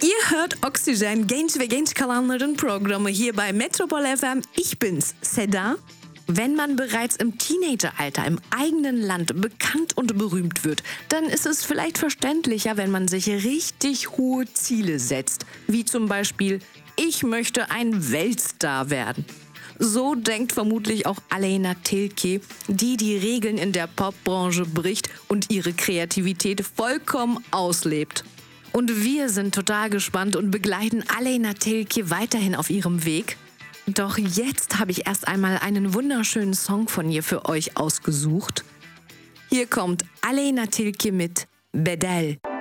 Ihr hört Oxygen, genç ve genç kalanların Programme hier bei Metropol FM. Ich bin's, Seda. Wenn man bereits im Teenageralter im eigenen Land bekannt und berühmt wird, dann ist es vielleicht verständlicher, wenn man sich richtig hohe Ziele setzt. Wie zum Beispiel, ich möchte ein Weltstar werden. So denkt vermutlich auch Aleyna Tilki, die die Regeln in der Popbranche bricht und ihre Kreativität vollkommen auslebt. Und wir sind total gespannt und begleiten Aleyna Tilki weiterhin auf ihrem Weg. Doch jetzt habe ich erst einmal einen wunderschönen Song von ihr für euch ausgesucht. Hier kommt Aleyna Tilki mit Bedel.